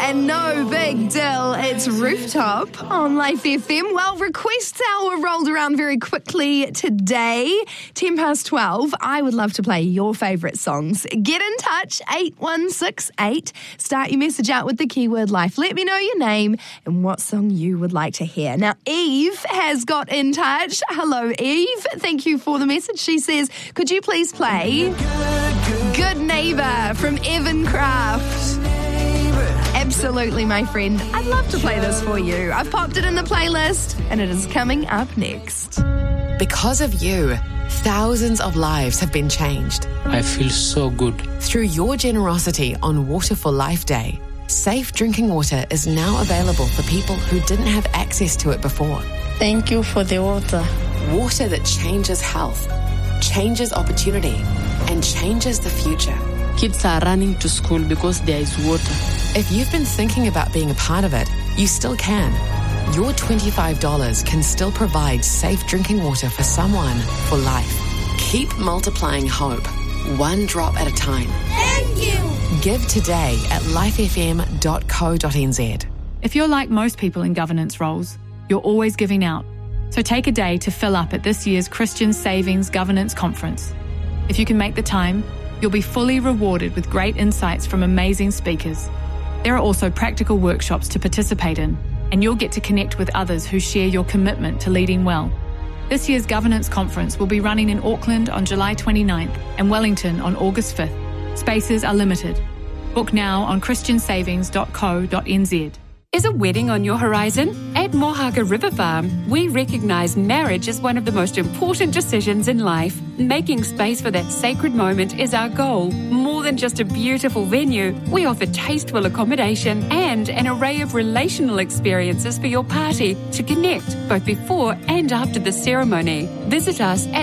And no big deal, it's Rooftop on Life FM. Well, request hour rolled around very quickly today. 12:10. I would love to play your favourite songs. Get in touch, 8168. Start your message out with the keyword life. Let me know your name and what song you would like to hear. Now, Eve has got in touch. Hello, Eve. Thank you for the message. She says, could you please play Good Neighbour from Evan Craft? Absolutely, my friend. I'd love to play this for you. I've popped it in the playlist, and it is coming up next. Because of you, thousands of lives have been changed. I feel so good. Through your generosity on Water for Life Day, safe drinking water is now available for people who didn't have access to it before. Thank you for the water. Water that changes health, changes opportunity, and changes the future. Kids are running to school because there is water. If you've been thinking about being a part of it, you still can. Your $25 can still provide safe drinking water for someone for life. Keep multiplying hope, one drop at a time. Thank you. Give today at lifefm.co.nz. If you're like most people in governance roles, you're always giving out. So take a day to fill up at this year's Christian Savings Governance Conference. If you can make the time, you'll be fully rewarded with great insights from amazing speakers. There are also practical workshops to participate in, and you'll get to connect with others who share your commitment to leading well. This year's Governance Conference will be running in Auckland on July 29th and Wellington on August 5th. Spaces are limited. Book now on christiansavings.co.nz. Is a wedding on your horizon? At Mohaka River Farm, we recognise marriage as one of the most important decisions in life. Making space for that sacred moment is our goal. More than just a beautiful venue, we offer tasteful accommodation and an array of relational experiences for your party to connect both before and after the ceremony. Visit us at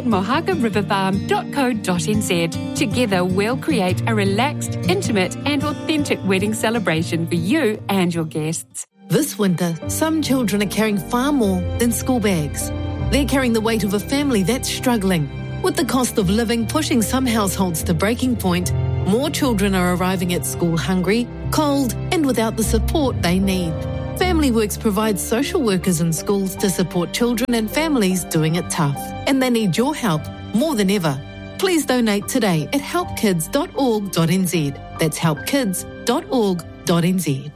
mohakariverfarm.co.nz. Together, we'll create a relaxed, intimate and authentic wedding celebration for you and your guests. This winter, some children are carrying far more than school bags. They're carrying the weight of a family that's struggling. With the cost of living pushing some households to breaking point, more children are arriving at school hungry, cold, and without the support they need. Family Works provides social workers in schools to support children and families doing it tough. And they need your help more than ever. Please donate today at helpkids.org.nz. That's helpkids.org.nz.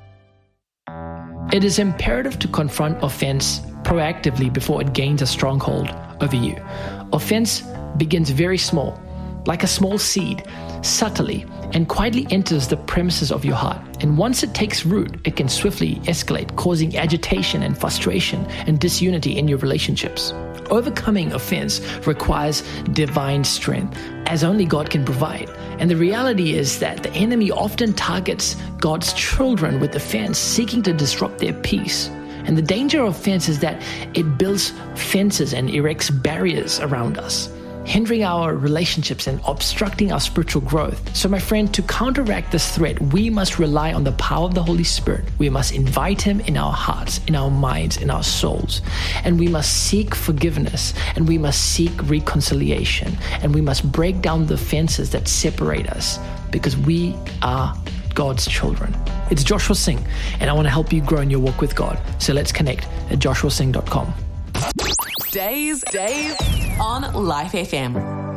It is imperative to confront offense proactively before it gains a stronghold over you. Offense begins very small, like a small seed, subtly and quietly enters the premises of your heart. And once it takes root, it can swiftly escalate, causing agitation and frustration and disunity in your relationships. Overcoming offense requires divine strength, as only God can provide. And the reality is that the enemy often targets God's children with offense, seeking to disrupt their peace. And the danger of offense is that it builds fences and erects barriers around us, hindering our relationships and obstructing our spiritual growth. So my friend, to counteract this threat, we must rely on the power of the Holy Spirit. We must invite Him in our hearts, in our minds, in our souls. And we must seek forgiveness, and we must seek reconciliation, and we must break down the fences that separate us, because we are God's children. It's Joshua Singh, and I want to help you grow in your walk with God. So let's connect at joshuasingh.com. Days on Life FM.